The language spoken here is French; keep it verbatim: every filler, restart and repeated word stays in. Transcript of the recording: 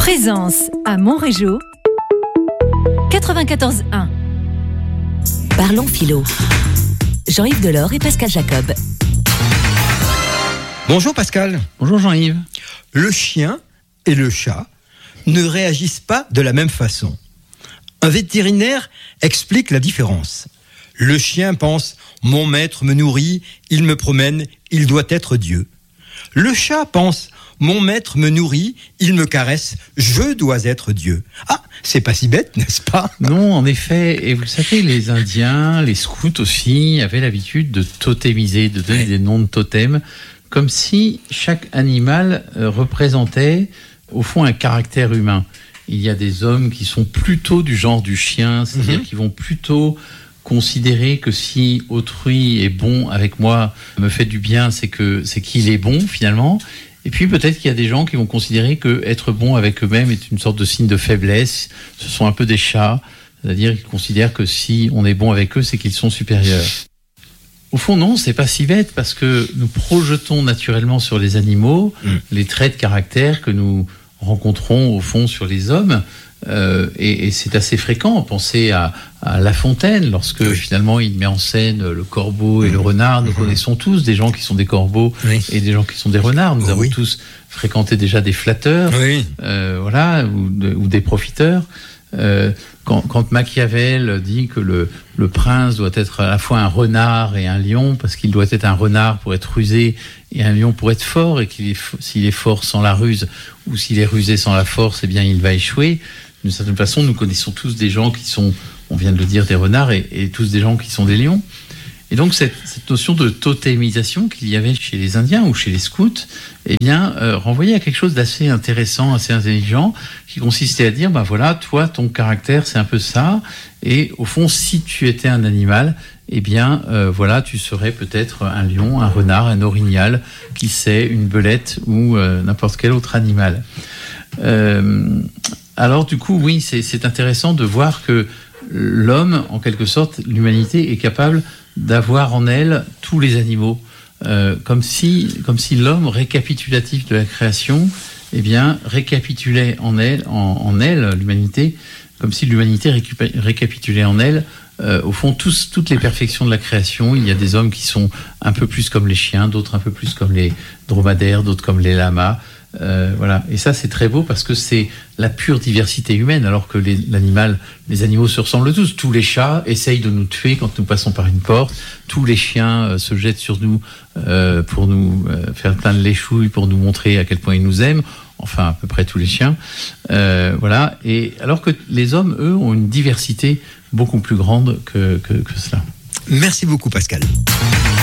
Présence à Montrégeau, quatre-vingt-quatorze un. Parlons philo. Jean-Yves Delors et Pascal Jacob. Bonjour Pascal. Bonjour Jean-Yves. Le chien et le chat ne réagissent pas de la même façon. Un vétérinaire explique la différence. Le chien pense « mon maître me nourrit, il me promène, il doit être Dieu ». Le chat pense « mon maître me nourrit, il me caresse, je dois être Dieu ». Ah, c'est pas si bête, n'est-ce pas ? Non, en effet, et vous le savez, les Indiens, les scouts aussi, avaient l'habitude de totémiser, de donner des noms de totems, comme si chaque animal représentait au fond un caractère humain. Il y a des hommes qui sont plutôt du genre du chien, c'est-à-dire mmh. qui vont plutôt considérer que si autrui est bon avec moi, me fait du bien, c'est que c'est qu'il est bon finalement. Et puis peut-être qu'il y a des gens qui vont considérer que être bon avec eux-mêmes est une sorte de signe de faiblesse. Ce sont un peu des chats, c'est-à-dire qu'ils considèrent que si on est bon avec eux, c'est qu'ils sont supérieurs. Au fond, non, c'est pas si bête parce que nous projetons naturellement sur les animaux mmh. les traits de caractère que nous rencontrons au fond sur les hommes. Euh, et, et c'est assez fréquent. Pensez à, à La Fontaine, lorsque oui. finalement il met en scène le corbeau et mmh. le renard. Nous mmh. connaissons tous des gens qui sont des corbeaux oui. et des gens qui sont des renards. Nous oh, avons oui. tous fréquenté déjà des flatteurs, oui. euh, voilà, ou, de, ou des profiteurs. Euh, quand, quand Machiavel dit que le, le prince doit être à la fois un renard et un lion, parce qu'il doit être un renard pour être rusé et un lion pour être fort, et qu'il est, s'il est fort sans la ruse ou s'il est rusé sans la force, eh bien il va échouer. D'une certaine façon, nous connaissons tous des gens qui sont, on vient de le dire, des renards et, et tous des gens qui sont des lions. Et donc cette, cette notion de totémisation qu'il y avait chez les Indiens ou chez les scouts, eh bien, euh, renvoyait à quelque chose d'assez intéressant, assez intelligent, qui consistait à dire, ben voilà, toi, ton caractère, c'est un peu ça, et au fond, si tu étais un animal, eh bien, euh, voilà, tu serais peut-être un lion, un renard, un orignal, qui sait, une belette ou euh, n'importe quel autre animal. Euh, alors, du coup, oui, c'est, c'est intéressant de voir que l'homme, en quelque sorte, l'humanité est capable d'avoir en elle tous les animaux, euh, comme si, comme si l'homme récapitulatif de la création, eh bien, récapitulait en elle, en, en elle, l'humanité, comme si l'humanité récup- récapitulait en elle, euh, au fond, tous, toutes les perfections de la création. Il y a des hommes qui sont un peu plus comme les chiens, d'autres un peu plus comme les dromadaires, d'autres comme les lamas. Euh, voilà. Et ça, c'est très beau parce que c'est la pure diversité humaine, alors que les, l'animal, les animaux se ressemblent tous. Tous les chats essayent de nous tuer quand nous passons par une porte. Tous les chiens euh, se jettent sur nous euh, pour nous euh, faire plein de léchouilles, pour nous montrer à quel point ils nous aiment. Enfin, à peu près tous les chiens. Euh, voilà. Et alors que les hommes, eux, ont une diversité beaucoup plus grande que, que, que cela. Merci beaucoup, Pascal.